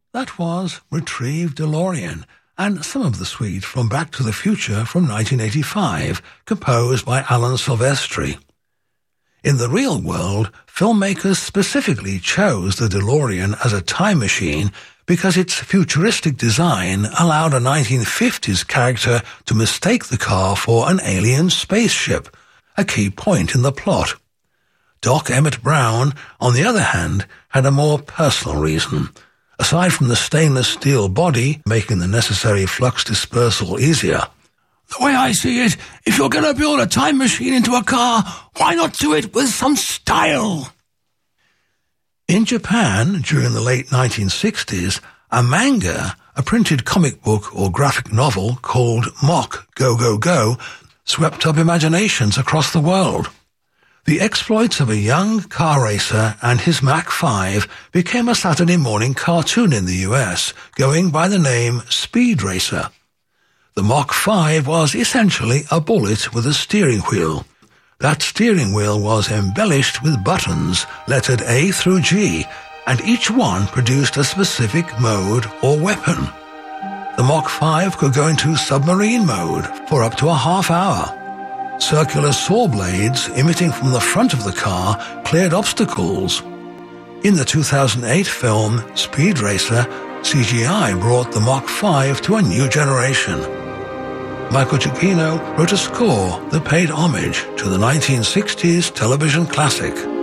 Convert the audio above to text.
That was Retrieve DeLorean, and some of the suite from Back to the Future from 1985, composed by Alan Silvestri. In the real world, filmmakers specifically chose the DeLorean as a time machine because its futuristic design allowed a 1950s character to mistake the car for an alien spaceship, a key point in the plot. Doc Emmett Brown, on the other hand, had a more personal reason. Aside from the stainless steel body making the necessary flux dispersal easier, the way I see it, if you're going to build a time machine into a car, why not do it with some style? In Japan, during the late 1960s, a manga, a printed comic book or graphic novel called Mock Go Go Go, swept up imaginations across the world. The exploits of a young car racer and his Mach 5 became a Saturday morning cartoon in the US, going by the name Speed Racer. The Mach 5 was essentially a bullet with a steering wheel. That steering wheel was embellished with buttons, lettered A through G, and each one produced a specific mode or weapon. The Mach 5 could go into submarine mode for up to a half hour. Circular saw blades emitting from the front of the car cleared obstacles. In the 2008 film Speed Racer, CGI brought the Mach 5 to a new generation. Michael Giacchino wrote a score that paid homage to the 1960s television classic.